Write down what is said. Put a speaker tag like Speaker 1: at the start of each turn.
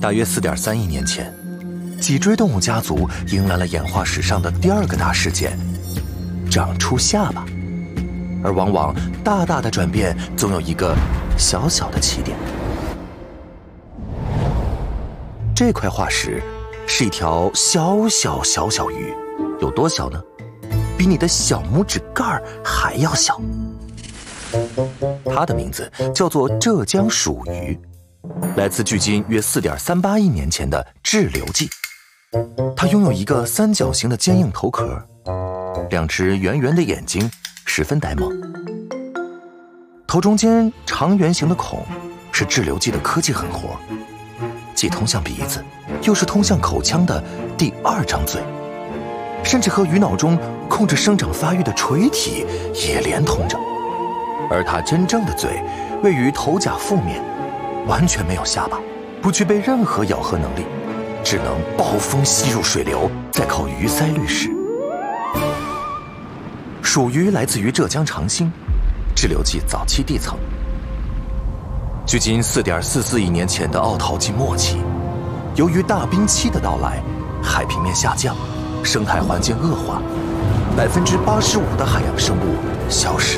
Speaker 1: 大约4.3亿年前，脊椎动物家族迎来了演化史上的第2个大事件——长出下巴。而往往大大的转变总有一个小小的起点。这块化石是一条小小鱼，有多小呢？比你的小拇指盖还要小。它的名字叫做浙江鼠鱼，来自距今约4.38亿年前的志留纪。它拥有一个三角形的坚硬头壳，2只圆圆的眼睛，十分呆萌。头中间长圆形的孔是志留纪的科技狠活，既通向鼻子，又是通向口腔的第2张嘴，甚至和鱼脑中控制生长发育的垂体也连通着。而它真正的嘴位于头甲腹面，完全没有下巴，不具备任何咬合能力，只能暴风吸入水流，再靠鱼鳃滤食。鼠鱼来自于浙江长兴，志留纪早期地层。距今4.44亿年前的奥陶纪末期，由于大冰期的到来，海平面下降，生态环境恶化，85%的海洋生物消失。